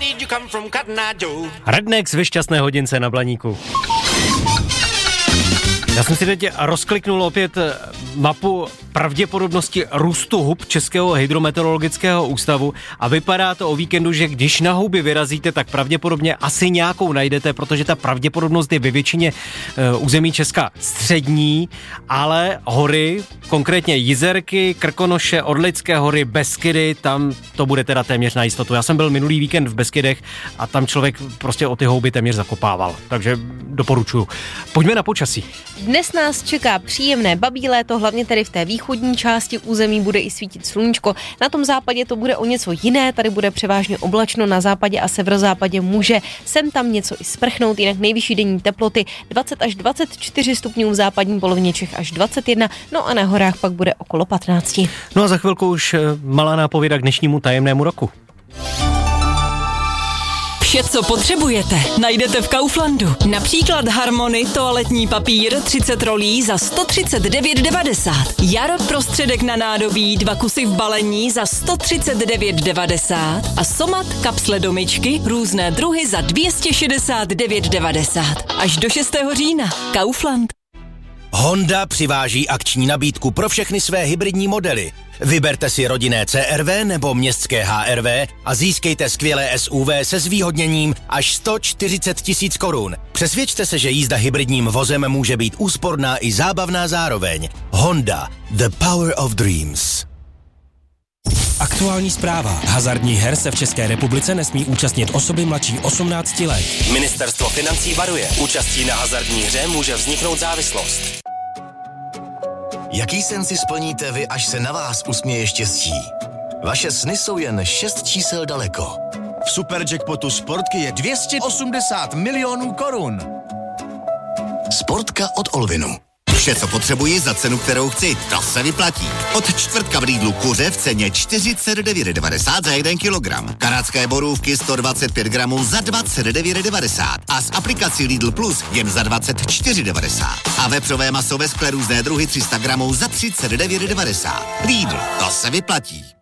Rednex ve šťastné hodince na Blaníku. Já jsem si teď rozkliknul opět mapu pravděpodobnosti růstu hub Českého hydrometeorologického ústavu a vypadá to o víkendu, že když na huby vyrazíte, tak pravděpodobně asi nějakou najdete, protože ta pravděpodobnost je ve většině území Česka střední, ale hory, konkrétně Jizerky, Krkonoše, Orlické hory, Beskydy, tam to bude teda téměř na jistotu. Já jsem byl minulý víkend v Beskydech a tam člověk prostě o ty houby téměř zakopával, takže doporučuju. Pojďme na počasí. Dnes nás čeká příjemné babí léto, hlavně tedy v té východní části území bude i svítit sluníčko. Na tom západě to bude o něco jiné, tady bude převážně oblačno, na západě a severozápadě může sem tam něco i sprchnout, jinak nejvyšší denní teploty 20 až 24 stupňů v západní polovině Čech až 21, no a na horách pak bude okolo 15. No a za chvilku už malá nápověda k dnešnímu tajemnému roku. Vše, co potřebujete, najdete v Kauflandu. Například Harmony toaletní papír 30 rolí za 139,90. Jar prostředek na nádobí 2 kusy v balení za 139,90. A Somat kapsle do myčky různé druhy za 269,90. Až do 6. října. Kaufland. Honda přiváží akční nabídku pro všechny své hybridní modely. Vyberte si rodinné CR-V nebo městské HR-V a získejte skvělé SUV se zvýhodněním až 140 000 korun. Přesvědčte se, že jízda hybridním vozem může být úsporná i zábavná zároveň. Honda. The power of dreams. Aktuální zpráva. Hazardních her se v České republice nesmí účastnit osoby mladší 18 let. Ministerstvo financí varuje. Účastí na hazardní hře může vzniknout závislost. Jaký sen si splníte vy, až se na vás usměje štěstí? Vaše sny jsou jen 6 čísel daleko. V Superjackpotu Sportky je 280 milionů korun. Sportka od Olvinu. Vše, co potřebuji za cenu, kterou chci, to se vyplatí. Od čtvrtka v Lidlu kuře v ceně 49,90 za 1 kilogram. Kanadské borůvky 125 gramů za 29,90 a s aplikací Lidl Plus jen za 24,90. A vepřové maso ve skle různé druhy 300 gramů za 39,90. Lidl, to se vyplatí.